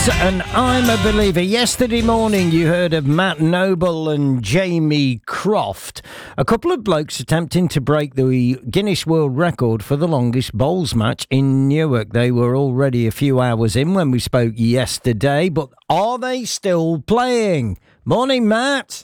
And I'm a Believer. Yesterday morning you heard of Matt Noble and Jamie Croft, a couple of blokes attempting to break the Guinness World Record for the longest bowls match in Newark. They were already a few hours in when we spoke yesterday, but are they still playing? Morning, Matt.